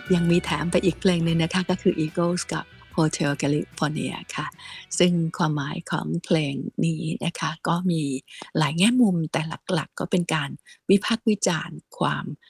ยังมีแถมไปอีกเพลงหนึ่งนะคะก็คือ Eagles กับ Hotel California ค่ะซึ่งความหมายของเพลงนี้นะคะก็มีหลายแง่มุมแต่หลักๆก็เป็นการวิพากษ์วิจารณ์ความ